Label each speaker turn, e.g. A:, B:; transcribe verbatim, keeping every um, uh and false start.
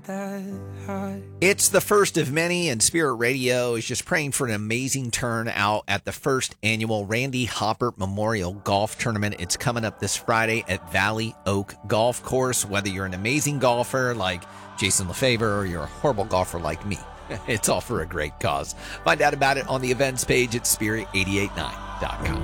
A: that high.
B: It's the first of many, and Spirit Radio is just praying for an amazing turnout at the first annual Randy Hopper Memorial Golf Tournament. It's coming up this Friday at Valley Oak Golf Course. Whether you're an amazing golfer like Jason LeFevre or you're a horrible golfer like me, it's all for a great cause. Find out about it on the events page at spirit eight eight nine dot com.